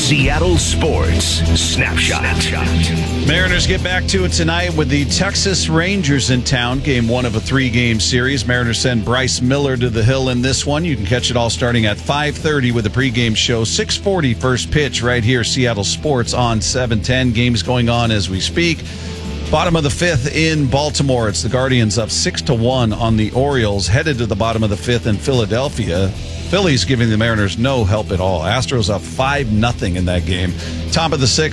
Seattle Sports Snapshot. Mariners get back to it tonight with the Texas Rangers in town. Game 1 of a 3-game series. Mariners send Bryce Miller to the hill in this one. You can catch it all starting at 5:30 with the pregame show. 6:40 first pitch right here, Seattle Sports on 710. Games going on as we speak. Bottom of the 5th in Baltimore. It's the Guardians up 6-1 on the Orioles. Headed to the bottom of the 5th in Philadelphia. Phillies giving the Mariners no help at all. Astros up 5-0 in that game. Top of the 6th.